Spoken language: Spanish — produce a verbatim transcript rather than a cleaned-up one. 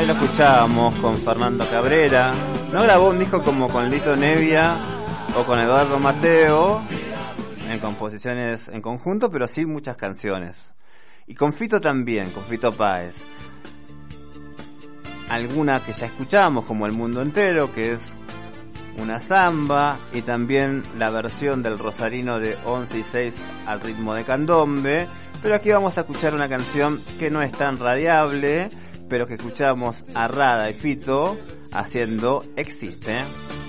Ahí lo escuchábamos con Fernando Cabrera. No grabó un disco como con Lito Nevia o con Eduardo Mateo en composiciones en conjunto, pero sí muchas canciones. Y con Fito también, con Fito Páez. Alguna que ya escuchamos, como El Mundo Entero, que es una samba, y también la versión del Rosarino de once y seis al ritmo de candombe. Pero aquí vamos a escuchar una canción que no es tan radiable, pero que escuchamos a Rada y Fito haciendo Existe.